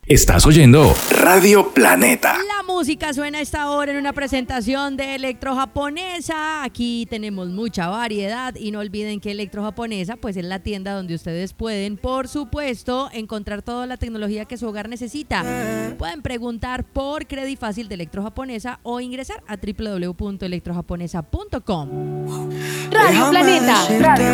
Estás oyendo Radio Planeta. La música suena a esta hora en una presentación de Electro Japonesa. Aquí tenemos mucha variedad y no olviden que Electro Japonesa pues es la tienda donde ustedes pueden, por supuesto, encontrar toda la tecnología que su hogar necesita. Pueden preguntar por Credit Fácil de Electro Japonesa o ingresar a www.electrojaponesa.com. Radio Planeta.